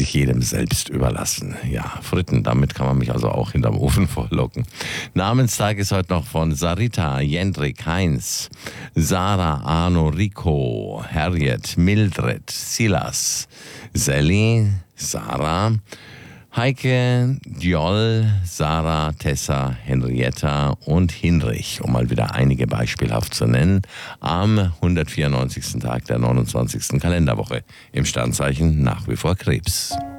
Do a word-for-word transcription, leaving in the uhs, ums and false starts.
sich jedem selbst überlassen. Ja, Fritten, damit kann man mich also auch hinterm Ofen vorlocken. Namenstag ist heute noch von Sarita, Jendrik, Heinz, Sarah, Arno, Rico, Harriet, Mildred, Silas, Sally, Sarah, Heike, Joll, Sarah, Tessa, Henrietta und Hinrich, um mal wieder einige beispielhaft zu nennen, am hundertvierundneunzigsten Tag der neunundzwanzigsten Kalenderwoche im Sternzeichen nach wie vor Krebs.